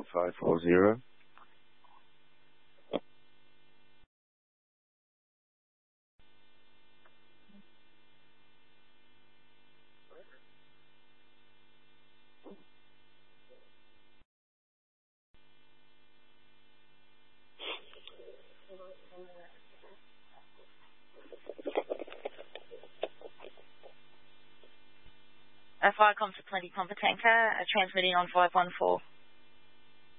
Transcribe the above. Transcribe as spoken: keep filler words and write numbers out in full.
five four zero. F I, Comfort twenty, Pumper Tanker, uh, transmitting on five one four.